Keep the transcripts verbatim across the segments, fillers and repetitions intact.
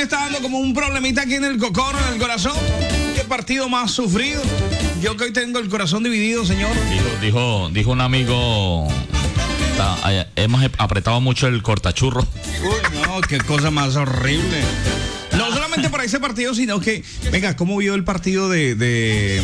me está dando como un problemita aquí en el cocorro, en el corazón. ¿Qué partido más sufrido? Yo que hoy tengo el corazón dividido, señor. Dijo, dijo, dijo un amigo, está, hemos apretado mucho el cortachurro. Uy, no, qué cosa más horrible. No solamente para ese partido, sino que, venga, ¿cómo vio el partido de... de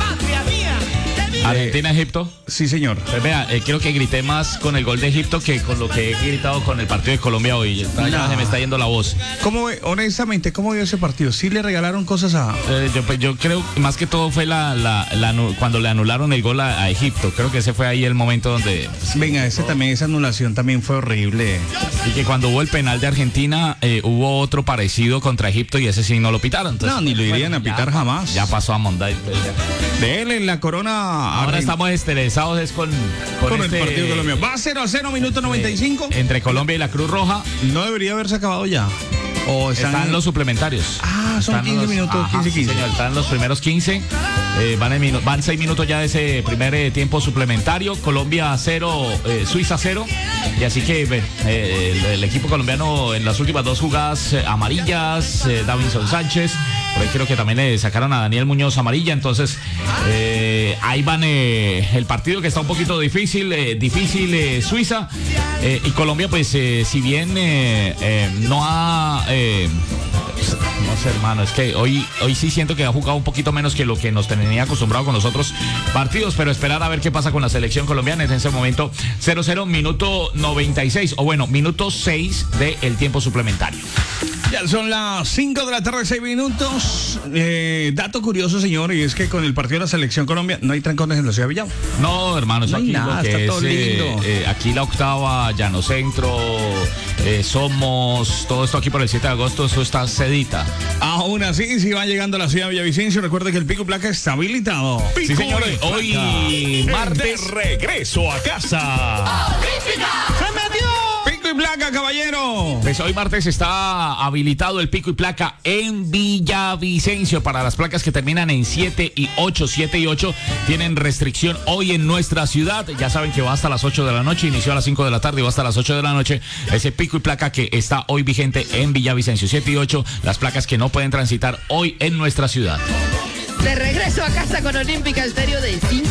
Argentina-Egipto? Sí, señor. Pues vea, eh, creo que grité más con el gol de Egipto que con lo que he gritado con el partido de Colombia hoy. Está, ya no. se me está yendo la voz. ¿Cómo ve, honestamente, cómo vio ese partido? ¿Sí le regalaron cosas a...? Eh, yo, pues, yo creo más que todo fue la, la, la cuando le anularon el gol a, a Egipto. Creo que ese fue ahí el momento donde... Pues, venga, ese también, esa anulación también fue horrible. Y que cuando hubo el penal de Argentina, eh, hubo otro parecido contra Egipto y ese sí no lo pitaron. Entonces, no, ni lo irían bueno, a pitar ya, jamás. Ya pasó a Monday. Pues, de él en la corona... Ahora estamos estresados es con, con, con este, el partido colombiano. Va cero a cero, minuto noventa y cinco. Eh, entre Colombia y la Cruz Roja. No debería haberse acabado ya. O están, están los suplementarios. Ah, son están quince los, minutos, ajá, quince, quince. Sí, señor, están los primeros quince. Eh, van, en, van seis minutos ya de ese primer eh, tiempo suplementario. Colombia cero, eh, Suiza cero. Y así que eh, el, el equipo colombiano en las últimas dos jugadas eh, amarillas, eh, Davinson Sánchez. Por ahí creo que también le sacaron a Daniel Muñoz amarilla. Entonces, eh, ahí van eh, el partido que está un poquito difícil. Eh, difícil eh, Suiza. Eh, y Colombia, pues, eh, si bien eh, eh, no ha... Eh, no sé, hermano, es que hoy, hoy sí siento que ha jugado un poquito menos que lo que nos tenía acostumbrado con los otros partidos, pero esperar a ver qué pasa con la selección colombiana. En ese momento cero cero, minuto noventa y seis, o bueno, minuto seis del tiempo suplementario. Ya son las cinco de la tarde, seis minutos. Eh, dato curioso, señor, y es que con el partido de la selección Colombia no hay trancones en la ciudad de Villavo. No, hermano, eso no hay aquí nada, lo que está es, todo lindo. Eh, eh, aquí la octava, Llano Centro, eh, Somos, todo esto aquí por el siete de agosto, eso está sedita. Aún así, si van llegando a la ciudad de Villavicencio, recuerde que el pico y placa está habilitado. Pico sí, señores, hoy martes. De regreso a casa. ¡Se metió! Pico y placa, caballero. Pues hoy martes está habilitado el pico y placa en Villavicencio para las placas que terminan en siete y ocho. siete y ocho tienen restricción hoy en nuestra ciudad. Ya saben que va hasta las ocho de la noche, inició a las cinco de la tarde y va hasta las ocho de la noche. Ese pico y placa que está hoy vigente en Villavicencio. siete y ocho, las placas que no pueden transitar hoy en nuestra ciudad. De regreso a casa con Olímpica Estéreo de cinco